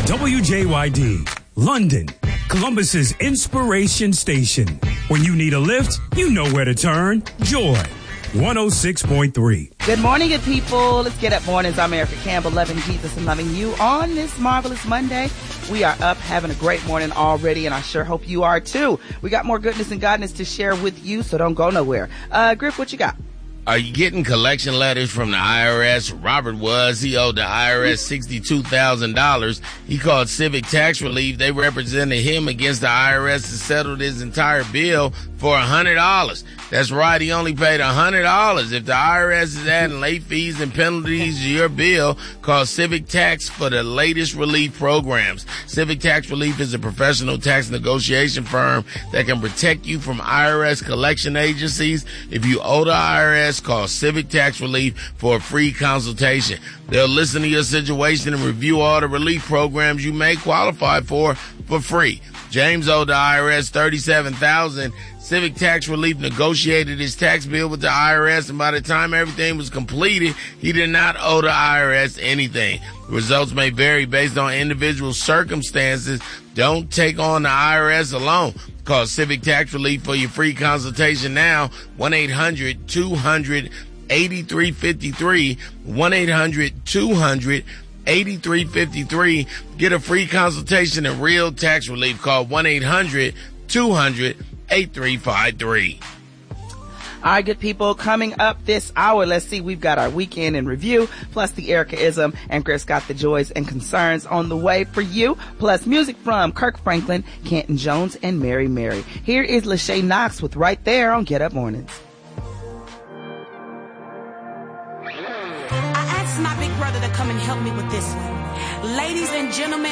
WJYD, London, Columbus's inspiration station. When you need a lift, you know where to turn. Joy 106.3. Good morning, good people. Let's get up mornings. I'm Erica Campbell, loving Jesus and loving you on this marvelous Monday. We are up having a great morning already, and I sure hope you are too. We got more goodness and godness to share with you, so don't go nowhere. Griff, what you got? Are you getting collection letters from the IRS? Robert was. He owed the IRS $62,000. He called Civic Tax Relief. They represented him against the IRS and settled his entire bill for $100. That's right. He only paid $100. If the IRS is adding late fees and penalties to your bill, call Civic Tax for the latest relief programs. Civic Tax Relief is a professional tax negotiation firm that can protect you from IRS collection agencies. If you owe the IRS, call Civic Tax Relief for a free consultation. They'll listen to your situation and review all the relief programs you may qualify for free. James owed the IRS $37,000. Civic Tax Relief negotiated his tax bill with the IRS, and by the time everything was completed, he did not owe the IRS anything. Results may vary based on individual circumstances. Don't take on the IRS alone. Call Civic Tax Relief for your free consultation now, 1-800-200-8353, 1-800-200-8353. Get a free consultation and real tax relief. Call 1-800-200-8353. All right, good people, coming up this hour, let's see, we've got our weekend in review, plus the Erica-ism, and Griff's got the joys and concerns on the way for you, plus music from Kirk Franklin, Canton Jones, and Mary Mary. Here is Lachey Knox with Right There on Get Up Mornings. I asked my big brother to come and help me with this one. Ladies and gentlemen,